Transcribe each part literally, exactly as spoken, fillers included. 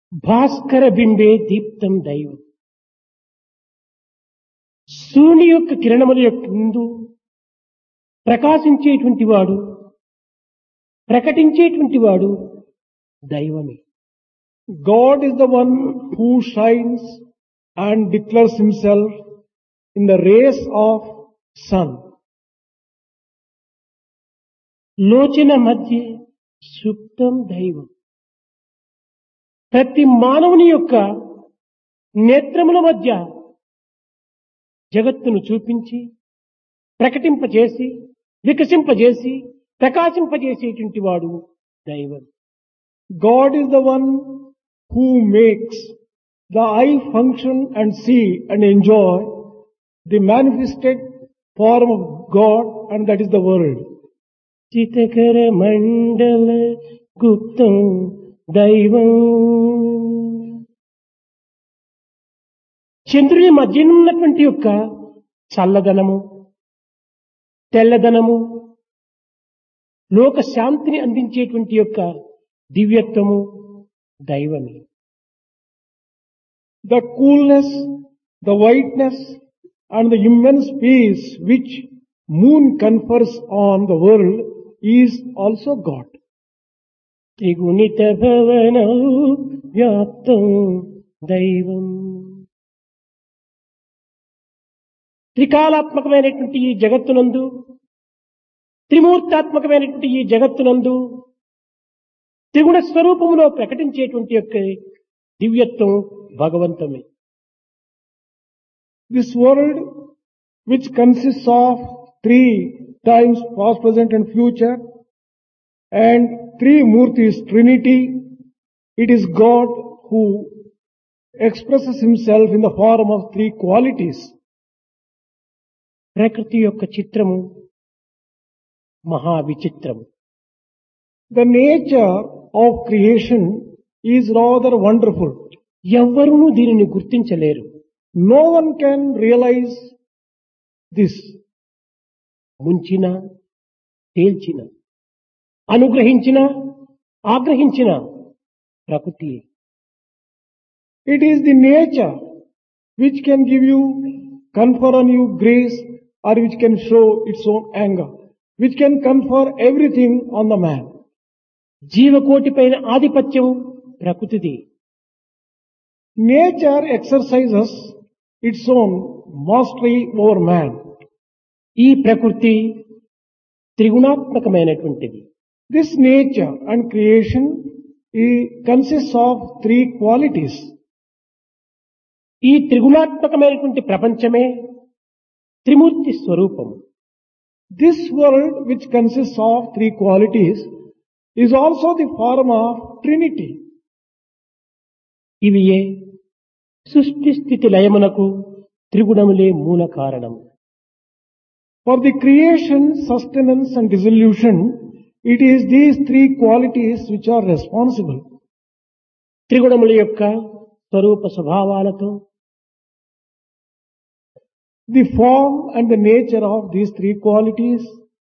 భాస్కర బింబే దీప్తం దైవం. సూర్యుని యొక్క కిరణముల యొక్క ముందు ప్రకాశించేటువంటి వాడు, ప్రకటించేటువంటి వాడు దైవమే. God is the one who shines and declares himself in the rays of sun. లోచన మధ్య సుప్తం దైవం. ప్రతి మానవుని యొక్క నేత్రముల మధ్య జగత్తును చూపించి ప్రకటింపజేసి వికసింపజేసి ప్రకాశింపజేసేటువంటి వాడు దైవం. God is the one who makes the eye function and see and enjoy the manifested form of God, and that is the world. చితకర మండల గుప్తం దైవం. చంద్రుని మధ్య ఉన్నటువంటి యొక్క చల్లదనము, తెల్లదనము, లోక శాంతిని అందించేటువంటి యొక్క దివ్యత్వము దైవమే. The coolness, the whiteness and the immense peace which moon confers on the world is also God. త్రిగుణిత భవనం వ్యాప్తం దైవం. త్రికాలాత్మకమైనటువంటి ఈ జగత్తునందు, త్రిమూర్తాత్మకమైనటువంటి ఈ జగత్తునందు త్రిగుణ స్వరూపములో ప్రకటించేటువంటి యొక్క దివ్యత్వం భగవంతమే. This world, which consists of three times past, present and future, and three Murtis, Trinity, it is God who expresses himself in the form of three qualities. ప్రకృతి యొక్క చిత్రము మహా విచిత్రము. The nature of creation is rather wonderful. ఎవ్వరూ దీనిని గుర్తించలేరు. No one can realize this. ముంచిన, తేల్చిన, అనుగ్రహించిన, ఆగ్రహించిన ప్రకృతి. It is the nature which can give you, confer on you grace, or which can show its own anger, which can confer everything on the man. జీవకోటి పైన ఆధిపత్యం ప్రకృతిది. Nature exercises its own mastery over man. ఈ ప్రకృతి త్రిగుణాత్మకమైనటువంటిది. This nature and creation it consists of three qualities. ఈ త్రిగుణాత్మకమైనటువంటి ప్రపంచమే త్రిమూర్తి స్వరూపము. This world, which consists of three qualities, is also the form of Trinity. ఇవియే సృష్టి స్థితి లయమునకు త్రిగుణములే మూల కారణము. For the creation, sustenance and dissolution, it is these three qualities which are responsible. త్రిగుణముల యొక్క స్వరూప స్వభావాలతో, The form and the nature of these three qualities,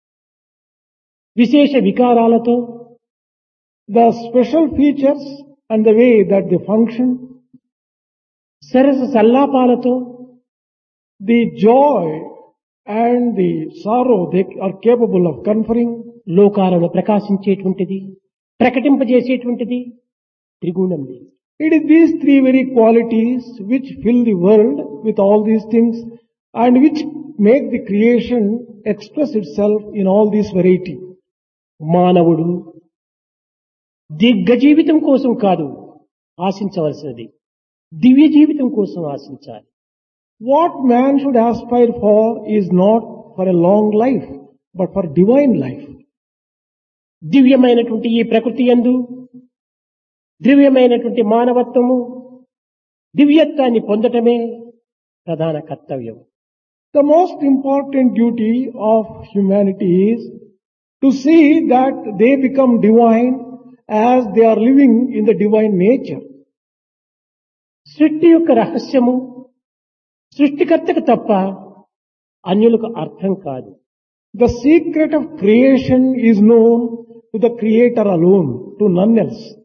విశేష వికారాలతో, the special features and the way that they function, Sarasa సల్లాపాలతో, the joy and the sorrow they are capable of conferring, లోకాలను ప్రకాశించేటువంటిది, ప్రకటింపజేసేటువంటిది త్రిగుణములే. it is these three very qualities which fill the world with all these things and which make the creation express itself in all this variety. మానవుడు దీర్ఘ జీవితం కోసం కాదు ఆశించవలసినది, దివ్య జీవితం కోసం ఆశించాలి. What man should aspire for is not for a long life, but for divine life. దివ్యమైనటువంటి ఈ ప్రకృతి యందు దివ్యమైనటువంటి మానవత్వము, దివ్యత్వాన్ని పొందటమే ప్రధాన కర్తవ్యం. The most important duty of humanity is to see that they become divine as they are living in the divine nature. సృష్టి యొక్క రహస్యము సృష్టికర్తకు తప్ప అన్యులకు అర్థం కాదు. The secret of creation is known to the Creator alone, to none else.